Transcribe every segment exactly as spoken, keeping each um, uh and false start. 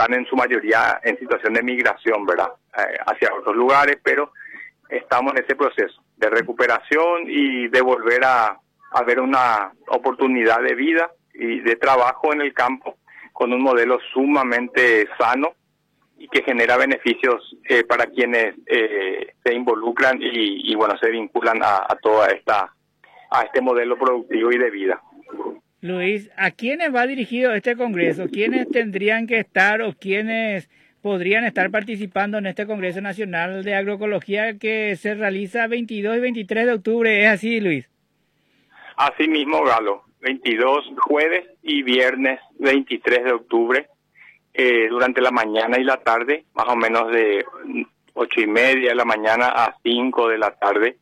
están en su mayoría en situación de migración, ¿verdad? Eh, hacia otros lugares, pero estamos en ese proceso de recuperación y de volver a, a ver una oportunidad de vida y de trabajo en el campo con un modelo sumamente sano y que genera beneficios eh, para quienes eh, se involucran y, y bueno, se vinculan a, a toda esta a este modelo productivo y de vida. Luis, ¿a quiénes va dirigido este congreso? ¿Quiénes tendrían que estar o quiénes podrían estar participando en este Congreso Nacional de Agroecología que se realiza veintidós y veintitrés de octubre? ¿Es así, Luis? Así mismo, Galo, veintidós jueves y viernes veintitrés de octubre, eh, durante la mañana y la tarde, más o menos de ocho y media de la mañana a cinco de la tarde.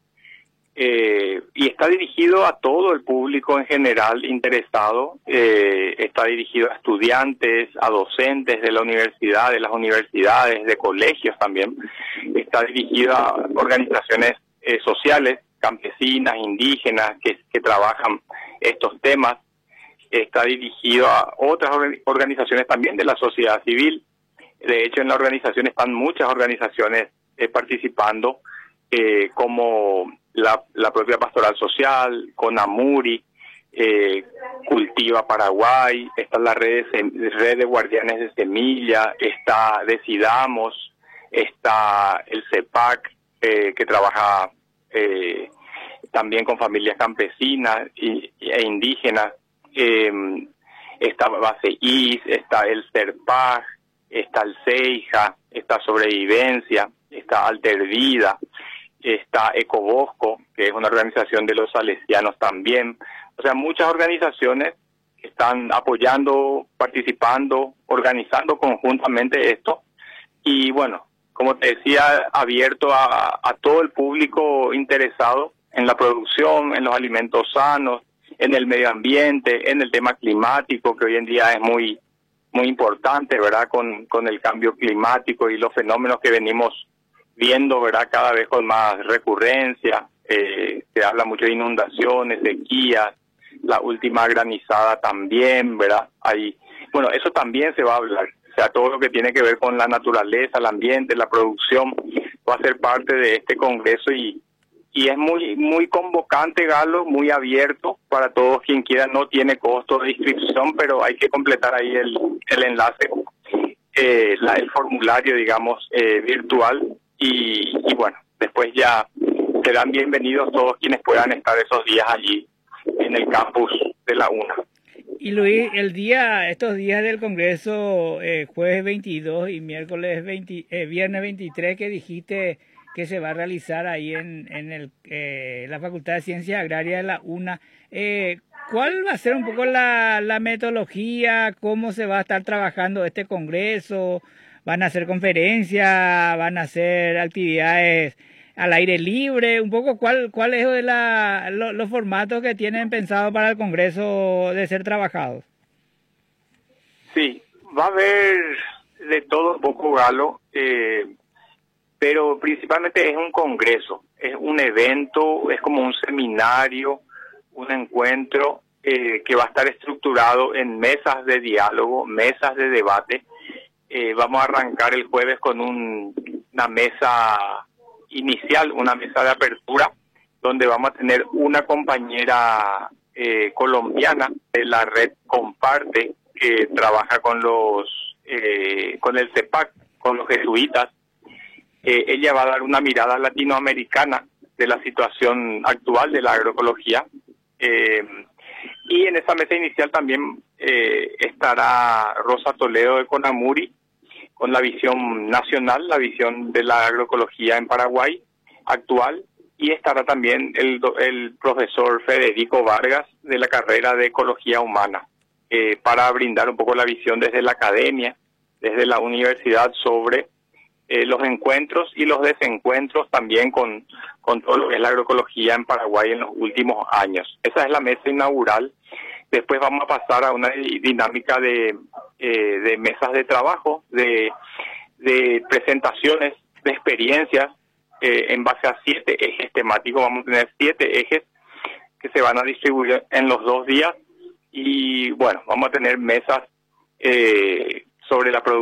Eh, y está dirigido a todo el público en general interesado, eh, está dirigido a estudiantes, a docentes de la universidad, de las universidades, de colegios también, está dirigido a organizaciones eh, sociales, campesinas, indígenas, que, que trabajan estos temas, está dirigido a otras organizaciones también de la sociedad civil. De hecho, en la organización están muchas organizaciones eh, participando, eh, como La, la propia Pastoral Social, CONAMURI, eh, Cultiva Paraguay, está la red de, red de Guardianes de Semilla, está Decidamos, está el CEPAC, eh, que trabaja eh, también con familias campesinas y, e indígenas, eh, está Base I S, está el CERPAG, está el CEIJA, está Sobrevivencia, está Altervida, está Ecobosco, que es una organización de los salesianos también. O sea, muchas organizaciones que están apoyando, participando, organizando conjuntamente esto. Y bueno, como te decía, abierto a, a todo el público interesado en la producción, en los alimentos sanos, en el medio ambiente, en el tema climático, que hoy en día es muy, muy importante, ¿verdad? Con, con el cambio climático y los fenómenos que venimos viendo, ¿verdad? Cada vez con más recurrencia, eh, se habla mucho de inundaciones, sequías, la última granizada también, ¿verdad? Ahí, bueno, eso también se va a hablar, o sea, todo lo que tiene que ver con la naturaleza, el ambiente, la producción, va a ser parte de este congreso y, y es muy, muy convocante, Galo, muy abierto para todos quien quiera, no tiene costo de inscripción, pero hay que completar ahí el, el enlace, eh, la, el formulario, digamos, eh, virtual. Y, y bueno, después ya serán bienvenidos todos quienes puedan estar esos días allí en el campus de la UNA. Y Luis, el día, estos días del Congreso, eh, jueves veintidós y miércoles veinte, eh, viernes veintitrés, que dijiste que se va a realizar ahí en, en el, eh, la Facultad de Ciencias Agrarias de la UNA, eh, ¿cuál va a ser un poco la, la metodología? ¿Cómo se va a estar trabajando este Congreso? ¿Van a hacer conferencias? ¿Van a hacer actividades al aire libre? Un poco, ¿cuál, cuál es de la, lo, los formatos que tienen pensado para el Congreso de ser trabajados? Sí, va a haber de todo un poco, Galo, eh, pero principalmente es un congreso, es un evento, es como un seminario, un encuentro eh, que va a estar estructurado en mesas de diálogo, mesas de debate. Eh, vamos a arrancar el jueves con un, una mesa inicial, una mesa de apertura, donde vamos a tener una compañera eh, colombiana de la red Comparte, que trabaja con los eh, con el CEPAC, con los jesuitas. Eh, ella va a dar una mirada latinoamericana de la situación actual de la agroecología. Eh, y en esa mesa inicial también eh, estará Rosa Toledo de CONAMURI, con la visión nacional, la visión de la agroecología en Paraguay actual, y estará también el, el profesor Federico Vargas de la carrera de Ecología Humana, eh, para brindar un poco la visión desde la academia, desde la universidad, sobre eh, los encuentros y los desencuentros también con, con todo lo que es la agroecología en Paraguay en los últimos años. Esa es la mesa inaugural. Después vamos a pasar a una dinámica de, eh, de mesas de trabajo, de, de presentaciones, de experiencias, eh, en base a siete ejes temáticos. Vamos a tener siete ejes que se van a distribuir en los dos días. Y bueno, vamos a tener mesas eh, sobre la producción